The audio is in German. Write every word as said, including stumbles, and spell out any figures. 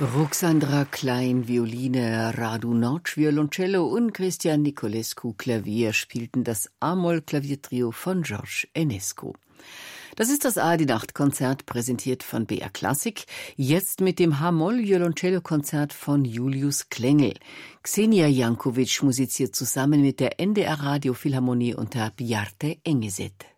Ruxandra Klein, Violine, Radu Notch, Violoncello und Christian Nicolescu, Klavier, spielten das A-Moll-Klaviertrio von George Enescu. Das ist das A R D-Nachtkonzert, präsentiert von B R Klassik, jetzt mit dem H-Moll-Violoncello-Konzert von Julius Klengel. Xenia Jankovic musiziert zusammen mit der N D R Radio Philharmonie unter Bjarte Engeset.